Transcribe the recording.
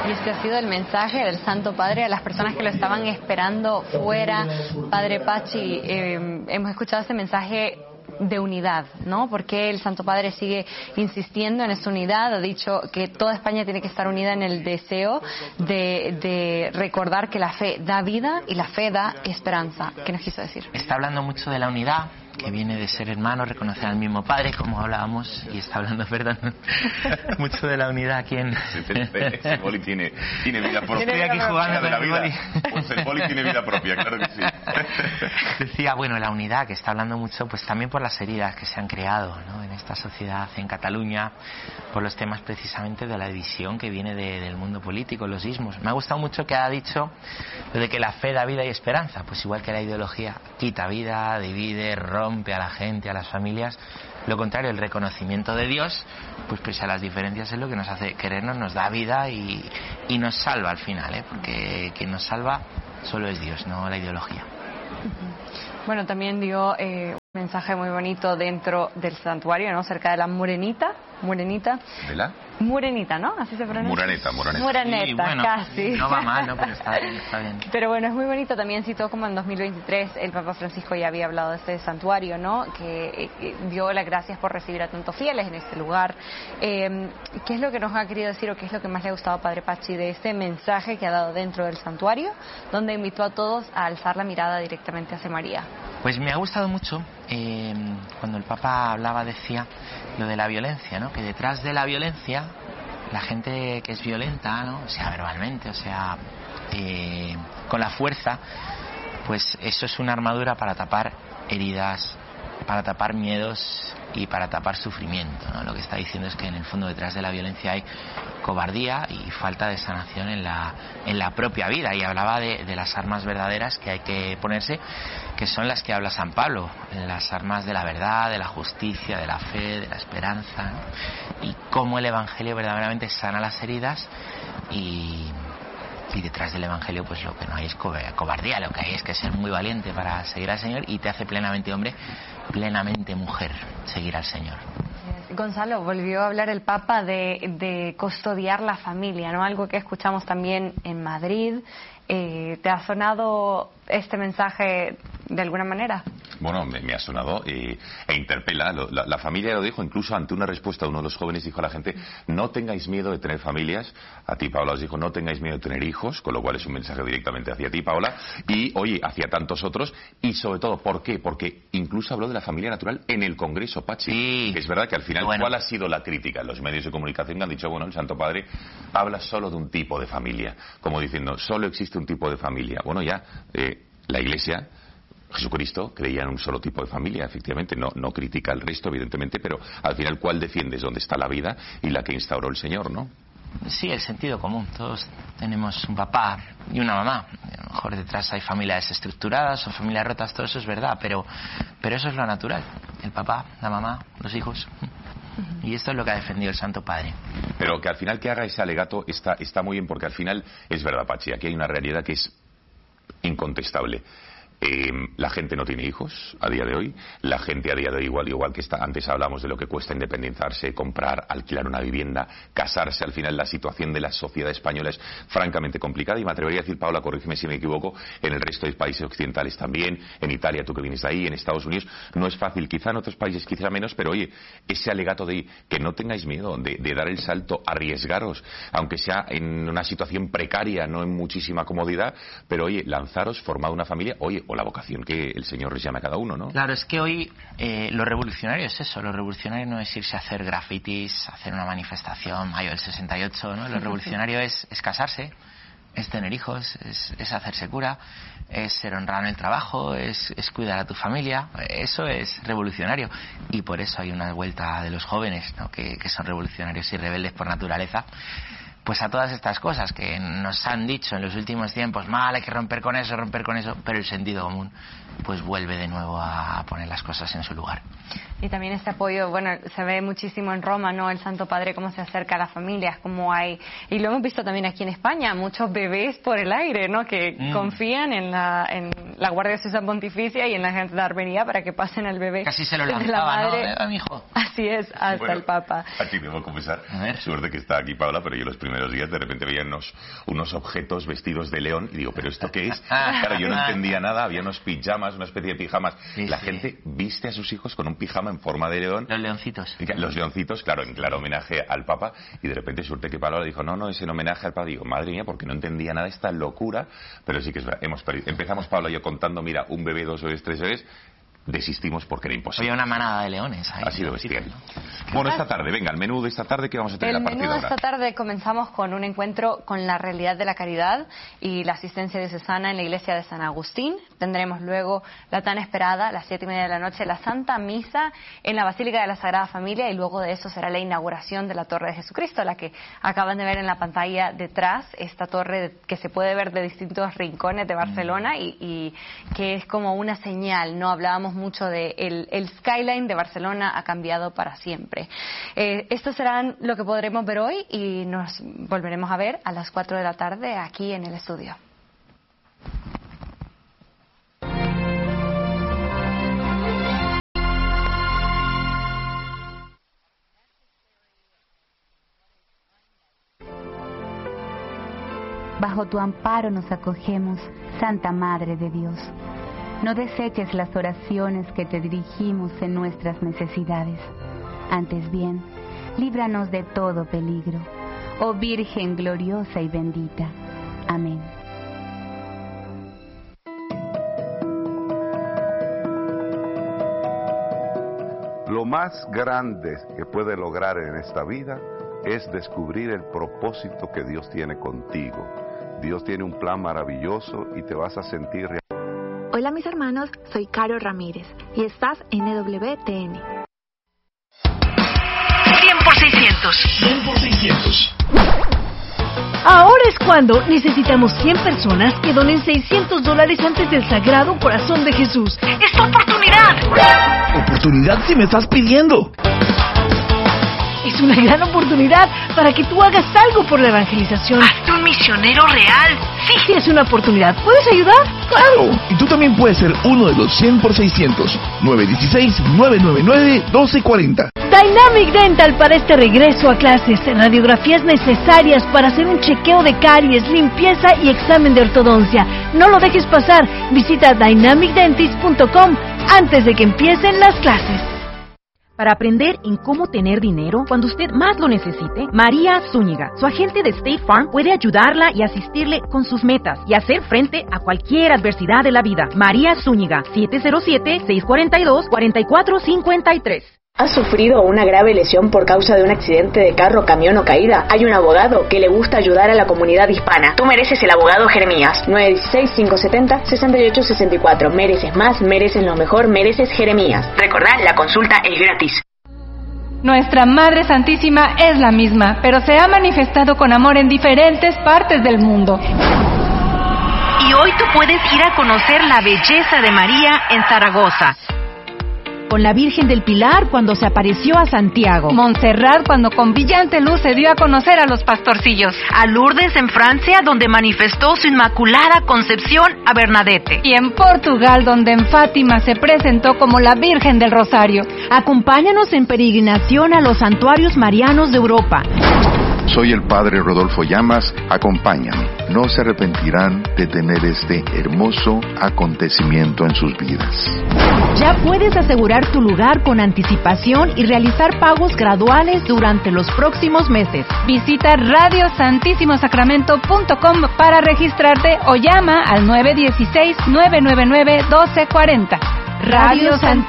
Y este ha sido el mensaje del Santo Padre a las personas que lo estaban esperando fuera. Padre Pachi, hemos escuchado este mensaje de unidad, ¿no? Porque el Santo Padre sigue insistiendo en esa unidad. Ha dicho que toda España tiene que estar unida en el deseo de recordar que la fe da vida y la fe da esperanza. ¿Qué nos quiso decir? Está hablando mucho de la unidad, que viene de ser hermanos, reconocer al mismo Padre, como hablábamos, y está hablando, perdón, mucho de la unidad aquí en... Ese boli tiene vida propia. Estoy aquí jugando con el boli. Pues el boli tiene vida propia, claro que sí. Decía, bueno, la unidad, que está hablando mucho, pues también por las heridas que se han creado, ¿no?, en esta sociedad, en Cataluña, por los temas precisamente de la división que viene del mundo político, los ismos. Me ha gustado mucho que ha dicho lo de que la fe da vida y esperanza, pues igual que la ideología quita vida, divide, rompe a la gente, a las familias. Lo contrario, el reconocimiento de Dios, pues pese a las diferencias, es lo que nos hace querernos, nos da vida y nos salva al final, ¿eh? Porque quien nos salva solo es Dios, no la ideología. Bueno, también dio un mensaje muy bonito dentro del santuario, ¿no? Cerca de la Morenita. ¿De la? Murenita, ¿no? Así se pronuncia. Muraneta. Muraneta, sí, bueno, casi. No va mal, ¿no? Pero está bien. Pero bueno, es muy bonito. También citó como en 2023 el Papa Francisco ya había hablado de este santuario, ¿no? Que dio las gracias por recibir a tantos fieles en este lugar. ¿Qué es lo que nos ha querido decir o qué es lo que más le ha gustado a Padre Pachi de este mensaje que ha dado dentro del santuario, donde invitó a todos a alzar la mirada directamente hacia María? Pues me ha gustado mucho cuando el Papa hablaba, decía lo de la violencia, ¿no? Que detrás de la violencia, la gente que es violenta, ¿no?, o sea verbalmente, o sea con la fuerza, pues eso es una armadura para tapar heridas, para tapar miedos y para tapar sufrimiento, ¿no? Lo que está diciendo es que en el fondo detrás de la violencia hay cobardía y falta de sanación en la propia vida, y hablaba de las armas verdaderas que hay que ponerse, que son las que habla San Pablo, las armas de la verdad, de la justicia, de la fe, de la esperanza, ¿no? Y cómo el Evangelio verdaderamente sana las heridas y detrás del Evangelio pues lo que no hay es cobardía, lo que hay es que ser muy valiente para seguir al Señor, y te hace plenamente hombre, plenamente mujer seguir al Señor. Gonzalo, volvió a hablar el Papa de custodiar la familia, ¿no? Algo que escuchamos también en Madrid. ¿Te ha sonado este mensaje de alguna manera? Bueno, me ha sonado e interpela. La familia lo dijo, incluso ante una respuesta, uno de los jóvenes dijo a la gente: no tengáis miedo de tener familias. A ti, Paula, os dijo: no tengáis miedo de tener hijos, con lo cual es un mensaje directamente hacia ti, Paula, y oye, hacia tantos otros. Y sobre todo, ¿por qué? Porque incluso habló de la familia natural en el Congreso, Pachi. Sí. Es verdad que al final, bueno, ¿cuál ha sido la crítica? Los medios de comunicación que han dicho, bueno, el Santo Padre habla solo de un tipo de familia, como diciendo, solo existe un tipo de familia. Bueno, ya, la Iglesia, Jesucristo, creía en un solo tipo de familia, efectivamente, no critica el resto, evidentemente, pero al final, ¿cuál defiendes? ¿Dónde está la vida y la que instauró el Señor, no? Sí, el sentido común. Todos tenemos un papá y una mamá. A lo mejor detrás hay familias desestructuradas o familias rotas, todo eso es verdad, pero eso es lo natural. El papá, la mamá, los hijos. Y esto es lo que ha defendido el Santo Padre. Pero que al final que haga ese alegato está muy bien, porque al final es verdad, Pachi, aquí hay una realidad que es incontestable. La gente no tiene hijos a día de hoy. La gente a día de hoy, igual que antes hablamos de lo que cuesta independizarse, comprar, alquilar una vivienda, casarse. Al final la situación de la sociedad española es francamente complicada, y me atrevería a decir, Paula, corrígeme si me equivoco, en el resto de países occidentales también, en Italia, tú que vienes de ahí, en Estados Unidos, no es fácil. Quizá en otros países quizá menos, pero oye, ese alegato de que no tengáis miedo de dar el salto, arriesgaros, aunque sea en una situación precaria, no en muchísima comodidad, pero oye, lanzaros, formad una familia, oye, o la vocación que el Señor les llame a cada uno, ¿no? Claro, es que hoy lo revolucionario es eso. Lo revolucionario no es irse a hacer grafitis, hacer una manifestación mayo del 68, ¿no? Lo revolucionario es casarse, es tener hijos, es hacerse cura, es ser honrado en el trabajo, es cuidar a tu familia. Eso es revolucionario, y por eso hay una vuelta de los jóvenes, ¿no?, que son revolucionarios y rebeldes por naturaleza, pues a todas estas cosas que nos han dicho en los últimos tiempos, mal, hay que romper con eso, pero el sentido común pues vuelve de nuevo a poner las cosas en su lugar. Y también este apoyo, bueno, se ve muchísimo en Roma, ¿no? El Santo Padre, cómo se acerca a las familias, cómo hay... Y lo hemos visto también aquí en España, muchos bebés por el aire, ¿no? Que confían en la Guardia Civil Pontificia y en la Gendarmería para que pasen al bebé. Casi se lo lanzaba, ¿no? Mi hijo. Así es, hasta el Papa. Aquí debo confesar, suerte que está aquí Paula, pero yo los primeros días de repente veía unos objetos vestidos de león y digo, ¿pero esto qué es? Claro, yo no entendía nada, había unos pijamas, una especie de pijamas. Sí, la gente viste a sus hijos con un pijama en forma de león. Los leoncitos. Los leoncitos, claro, en claro homenaje al Papa, y de repente suerte que Paula le dijo, no, es en homenaje al Papa. Digo, madre mía, porque no entendía nada de esta locura, pero sí que es verdad, empezamos Paula y yo contando, mira, un bebé, 2 bebés, 3 bebés, desistimos porque era imposible. Había una manada de leones ahí. Ha sido bestial. Bueno, esta tarde, venga, el menú de esta tarde, ¿qué vamos a tener a partir de ahora? El menú de esta tarde comenzamos con un encuentro con la realidad de la caridad y la asistencia diocesana en la iglesia de San Agustín. Tendremos luego la tan esperada, a las 7:30 de la noche, la Santa Misa en la Basílica de la Sagrada Familia, y luego de eso será la inauguración de la Torre de Jesucristo, la que acaban de ver en la pantalla detrás, esta torre que se puede ver de distintos rincones de Barcelona y que es como una señal, ¿no? Hablábamos mucho de el skyline de Barcelona ha cambiado para siempre. Esto serán lo que podremos ver hoy y nos volveremos a ver a las 4 de la tarde aquí en el estudio. Bajo tu amparo nos acogemos, Santa Madre de Dios. No deseches las oraciones que te dirigimos en nuestras necesidades. Antes bien, líbranos de todo peligro. Oh Virgen gloriosa y bendita. Amén. Lo más grande que puedes lograr en esta vida es descubrir el propósito que Dios tiene contigo. Dios tiene un plan maravilloso y te vas a sentir real. Hola mis hermanos, soy Caro Ramírez y estás en EWTN. 100 por 600. 100 por 600. Ahora es cuando necesitamos 100 personas que donen $600 antes del Sagrado Corazón de Jesús. ¡Es tu oportunidad! ¿Oportunidad si me estás pidiendo? Es una gran oportunidad para que tú hagas algo por la evangelización. ¡Hazte un misionero real! Sí, es una oportunidad. ¿Puedes ayudar? ¡Claro! Y tú también puedes ser uno de los 100 por 600. 916-999-1240. Dynamic Dental para este regreso a clases. Radiografías necesarias para hacer un chequeo de caries, limpieza y examen de ortodoncia. No lo dejes pasar. Visita dynamicdentist.com antes de que empiecen las clases. Para aprender en cómo tener dinero cuando usted más lo necesite, María Zúñiga, su agente de State Farm, puede ayudarla y asistirle con sus metas y hacer frente a cualquier adversidad de la vida. María Zúñiga, 707-642-4453. ¿Has sufrido una grave lesión por causa de un accidente de carro, camión o caída? Hay un abogado que le gusta ayudar a la comunidad hispana. Tú mereces el abogado Jeremías. 916-570-6864. Mereces más, mereces lo mejor, mereces Jeremías. Recordá, la consulta es gratis. Nuestra Madre Santísima es la misma, pero se ha manifestado con amor en diferentes partes del mundo. Y hoy tú puedes ir a conocer la belleza de María en Zaragoza. Con la Virgen del Pilar cuando se apareció a Santiago. Montserrat cuando con brillante luz se dio a conocer a los pastorcillos. A Lourdes en Francia donde manifestó su inmaculada concepción a Bernadette. Y en Portugal donde en Fátima se presentó como la Virgen del Rosario. Acompáñanos en peregrinación a los santuarios marianos de Europa. Soy el Padre Rodolfo Llamas, acompáñame. No se arrepentirán de tener este hermoso acontecimiento en sus vidas. Ya puedes asegurar tu lugar con anticipación y realizar pagos graduales durante los próximos meses. Visita radiosantissimosacramento.com para registrarte o llama al 916-999-1240. Radio Santísimo